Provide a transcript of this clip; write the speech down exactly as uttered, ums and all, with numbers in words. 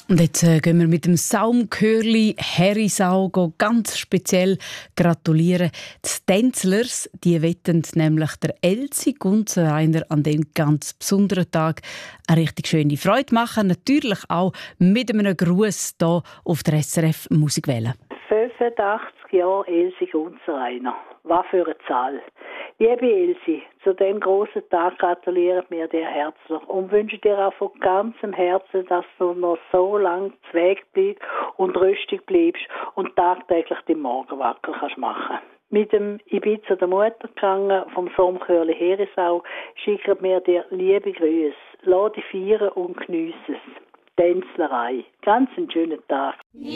Und jetzt äh, gehen wir mit dem Saumchörli Herisau ganz speziell gratulieren. Die Tänzlers, die wetten nämlich der Elsi Gunzenreiner an dem ganz besonderen Tag eine richtig schöne Freude machen. Natürlich auch mit einem Gruß hier auf der S R F Musikwelle. fünfundachtzig Jahre Elsi Gunzenreiner. Was für eine Zahl. Liebe Elsi, zu dem grossen Tag gratulieren wir dir herzlich und wünschen dir auch von ganzem Herzen, dass du noch so lange zu Weg bleibst und rüstig bleibst und tagtäglich den Morgen wacker kannst machen. Mit dem Ich bin zu der Mutter gegangen vom Saumchörli Herisau schicken wir dir liebe Grüße. Lass dich feiern und geniesse es. Tänzlerei. Ganz einen schönen Tag.